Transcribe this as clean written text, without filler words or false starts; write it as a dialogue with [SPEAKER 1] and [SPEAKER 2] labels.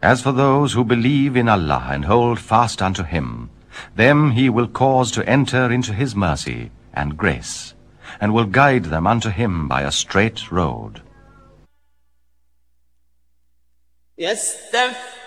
[SPEAKER 1] As for those who believe in Allah and hold fast unto Him, them He will cause to enter into His mercy and grace, and will guide them unto Him by a straight road.